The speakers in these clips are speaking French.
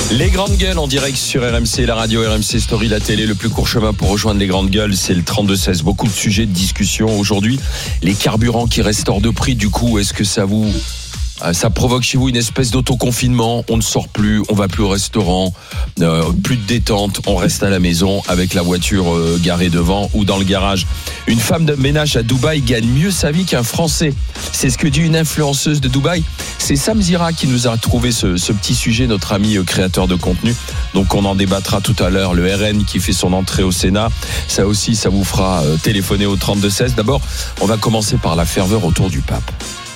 Les grandes gueules en direct sur RMC, la radio, RMC Story, la télé. Le plus court chemin pour rejoindre les grandes gueules, c'est le 32-16. Beaucoup de sujets de discussion aujourd'hui. Les carburants qui restent hors de prix, du coup, est-ce que ça provoque chez vous une espèce d'autoconfinement? On ne sort plus, on va plus au restaurant, plus de détente, on reste à la maison avec la voiture garée devant ou dans le garage. Une femme de ménage à Dubaï gagne mieux sa vie qu'un Français. C'est ce que dit une influenceuse de Dubaï. C'est Sam Zira qui nous a trouvé ce petit sujet, notre ami créateur de contenu. Donc on en débattra tout à l'heure. Le RN qui fait son entrée au Sénat, ça aussi, ça vous fera téléphoner au 32-16. D'abord, on va commencer par la ferveur autour du pape.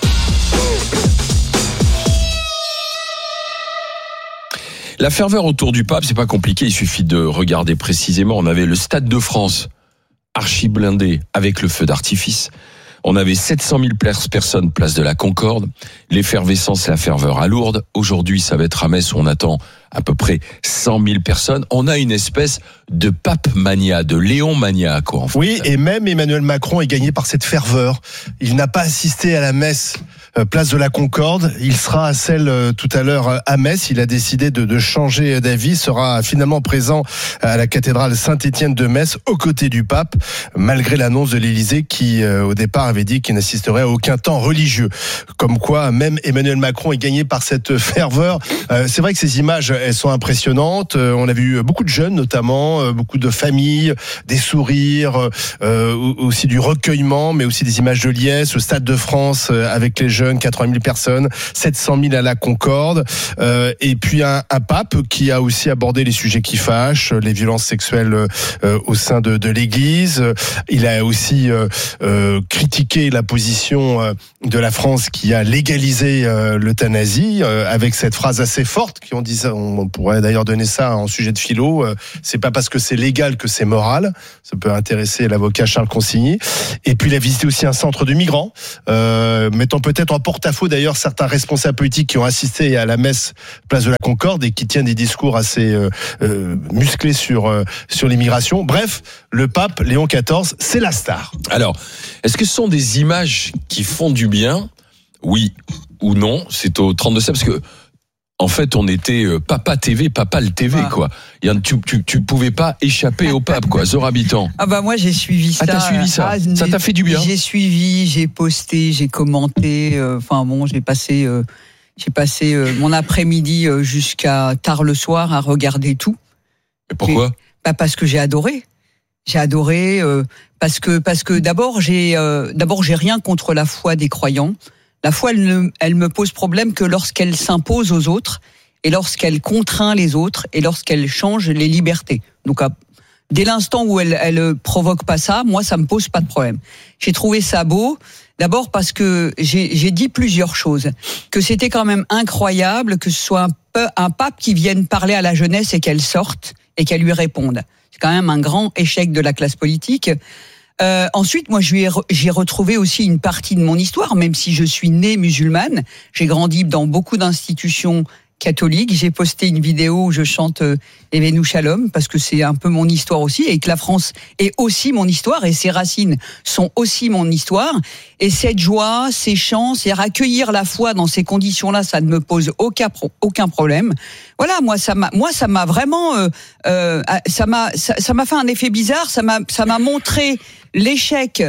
La ferveur autour du pape, c'est pas compliqué, il suffit de regarder précisément. On avait le Stade de France, archi blindé, avec le feu d'artifice. On avait 700 000 personnes place de la Concorde. L'effervescence et la ferveur à Lourdes. Aujourd'hui, ça va être à Metz où on attend à peu près 100 000 personnes. On a une espèce de pape mania, de Léon mania, quoi. En fait. Oui, et même Emmanuel Macron est gagné par cette ferveur. Il n'a pas assisté à la messe place de la Concorde. Il sera à celle tout à l'heure à Metz. Il a décidé de changer d'avis. Sera finalement présent à la cathédrale Saint-Étienne de Metz aux côtés du pape, malgré l'annonce de l'Élysée qui, au départ, avait dit qu'il n'assisterait à aucun temps religieux. Comme quoi, même Emmanuel Macron est gagné par cette ferveur. C'est vrai que ces images, elles sont impressionnantes. On a vu beaucoup de jeunes, notamment, beaucoup de familles, des sourires, aussi du recueillement, mais aussi des images de liesse, au Stade de France avec les jeunes, 80 000 personnes, 700 000 à la Concorde, et puis un pape qui a aussi abordé les sujets qui fâchent, les violences sexuelles au sein de l'Église. Il a aussi critiqué la position de la France qui a légalisé l'euthanasie, avec cette phrase assez forte on pourrait d'ailleurs donner ça en sujet de philo, c'est pas parce que c'est légal que c'est moral. Ça peut intéresser l'avocat Charles Consigny. Et puis il a visité aussi un centre de migrants, mettant peut-être en porte-à-faux d'ailleurs certains responsables politiques qui ont assisté à la messe place de la Concorde et qui tiennent des discours assez musclés sur l'immigration. Bref, le pape Léon XIV, c'est la star. Alors, est-ce que ce sont des images qui font du bien? Oui ou non? C'est au 32-16 parce que en fait, on était Papa TV, Papa le TV, quoi. Tu pouvais pas échapper au pape, quoi. Zora Habitant. Ah bah moi j'ai suivi ça. Ah, t'as suivi ça. Ça t'a fait du bien. J'ai suivi, j'ai posté, j'ai commenté. J'ai passé mon après-midi jusqu'à tard le soir à regarder tout. Et pourquoi? Parce que j'ai adoré. J'ai adoré parce que d'abord j'ai rien contre la foi des croyants. La foi, elle me pose problème que lorsqu'elle s'impose aux autres et lorsqu'elle contraint les autres et lorsqu'elle change les libertés. Donc, dès l'instant où elle provoque pas ça, moi, ça me pose pas de problème. J'ai trouvé ça beau. D'abord parce que j'ai dit plusieurs choses. Que c'était quand même incroyable que ce soit un pape qui vienne parler à la jeunesse et qu'elle sorte et qu'elle lui réponde. C'est quand même un grand échec de la classe politique. Ensuite, moi, j'ai retrouvé aussi une partie de mon histoire, même si je suis née musulmane. J'ai grandi dans beaucoup d'institutions catholiques. J'ai posté une vidéo où je chante Evenu Shalom, parce que c'est un peu mon histoire aussi, et que la France est aussi mon histoire, et ses racines sont aussi mon histoire. Et cette joie, ces chants, c'est accueillir la foi dans ces conditions-là, ça ne me pose aucun problème. Voilà, moi, ça m'a vraiment, ça m'a fait un effet bizarre. Ça m'a montré l'échec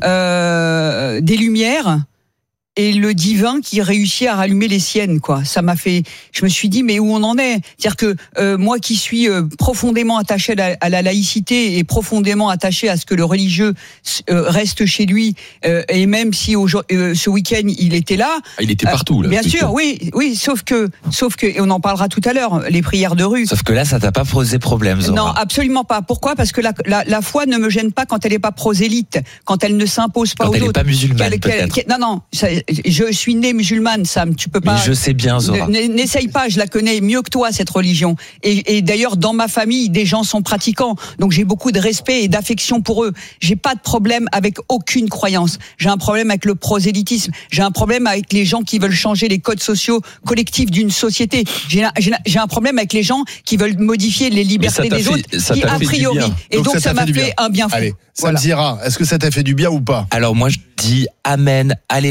des Lumières et le divin qui réussit à rallumer les siennes, quoi. Ça m'a fait, je me suis dit, mais où on en est? C'est-à-dire que moi qui suis profondément attaché à la laïcité et profondément attaché à ce que le religieux reste chez lui, et même si ce week-end il était là. Il était partout, là. Bien sûr, oui, sauf que, et on en parlera tout à l'heure, les prières de rue. Sauf que là, ça t'a pas posé problème, Zora. Non, absolument pas. Pourquoi? Parce que la foi ne me gêne pas quand elle n'est pas prosélyte, quand elle ne s'impose pas aux autres. Quand elle n'est pas musulmane, peut-être. Non, je suis née musulmane, Sam. Tu peux pas. Mais je sais bien, Zora. N'essaye pas. Je la connais mieux que toi, cette religion. Et d'ailleurs, dans ma famille, des gens sont pratiquants. Donc, j'ai beaucoup de respect et d'affection pour eux. J'ai pas de problème avec aucune croyance. J'ai un problème avec le prosélytisme. J'ai un problème avec les gens qui veulent changer les codes sociaux collectifs d'une société. J'ai un problème avec les gens qui veulent modifier les libertés des autres, qui a priori. Et donc ça m'a fait un bien fou. Allez, Sam Zira, est-ce que ça t'a fait du bien ou pas? Alors moi je dis Amen, Alléluia,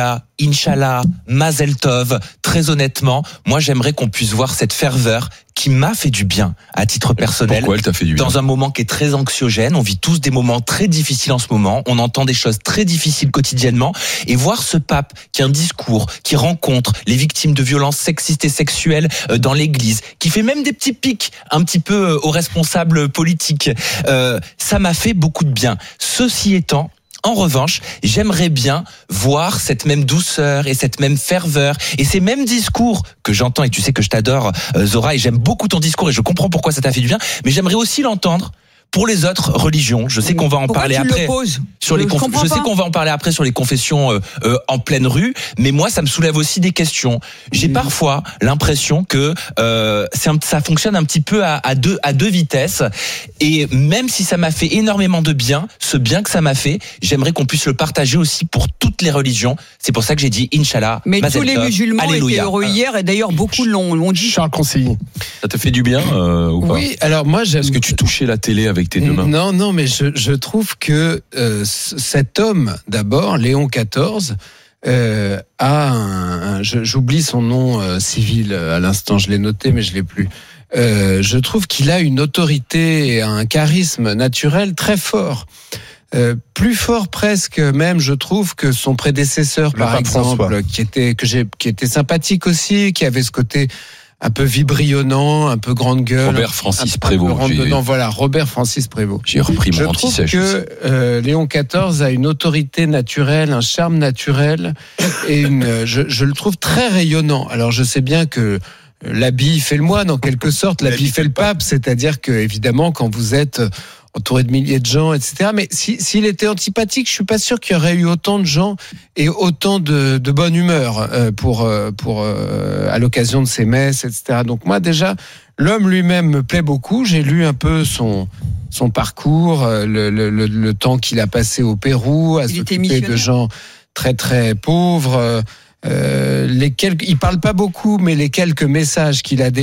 Alléluia, Inch'Allah, Mazel Tov. Très honnêtement, moi j'aimerais qu'on puisse voir cette ferveur qui m'a fait du bien à titre personnel. Pourquoi elle t'a fait du bien ? Dans un moment qui est très anxiogène, on vit tous des moments très difficiles en ce moment, on entend des choses très difficiles quotidiennement, et voir ce pape qui a un discours, qui rencontre les victimes de violences sexistes et sexuelles dans l'église, qui fait même des petits pics un petit peu aux responsables politiques, ça m'a fait beaucoup de bien. Ceci étant, en revanche, j'aimerais bien voir cette même douceur et cette même ferveur et ces mêmes discours que j'entends, et tu sais que je t'adore, Zora, et j'aime beaucoup ton discours et je comprends pourquoi ça t'a fait du bien, mais j'aimerais aussi l'entendre pour les autres religions. Je sais qu'on va en parler après sur les je sais qu'on va en parler après sur les confessions en pleine rue, mais moi ça me soulève aussi des questions. J'ai parfois l'impression que ça fonctionne un petit peu à deux vitesses, et même si ça m'a fait énormément de bien, ce bien que ça m'a fait, j'aimerais qu'on puisse le partager aussi pour toutes les religions. C'est pour ça que j'ai dit Inch'Allah. Mais tous les musulmans Alléluia. étaient heureux hier, et d'ailleurs beaucoup l'ont dit. Charles Conseiller. Ça t'a fait du bien ou pas ? Oui, alors moi j'aime. Est-ce que tu touchais la télé avec tes deux mains ? Non, mais je trouve que cet homme, d'abord, Léon XIV, j'oublie son nom civil à l'instant, je l'ai noté, mais je l'ai plus. Je trouve qu'il a une autorité et un charisme naturel très fort. Plus fort presque même, je trouve, que son prédécesseur, par exemple, qui était sympathique aussi, qui avait ce côté un peu vibrionnant, un peu grande gueule. Robert Francis Prévost. Voilà, Robert Francis Prévost. J'ai repris mon anti-sèche. Je trouve que Léon XIV a une autorité naturelle, un charme naturel, et je le trouve très rayonnant. Alors je sais bien que l'habit fait le moine, en quelque sorte, l'habit fait le pape, c'est-à-dire que évidemment quand vous êtes entouré de milliers de gens, etc. Mais s'il était antipathique, je suis pas sûr qu'il y aurait eu autant de gens et autant de bonne humeur à l'occasion de ses messes, etc. Donc moi déjà, l'homme lui-même me plaît beaucoup. J'ai lu un peu son parcours, le temps qu'il a passé au Pérou, à s'occuper de gens très très pauvres. Il parle pas beaucoup, mais les quelques messages qu'il a